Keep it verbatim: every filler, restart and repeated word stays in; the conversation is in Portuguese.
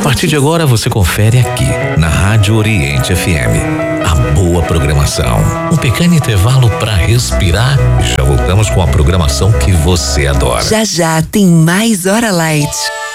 partir de agora você confere aqui na Rádio Oriente F M. A boa programação. Um pequeno intervalo para respirar e já voltamos com a programação que você adora. Já já tem mais Hora Light.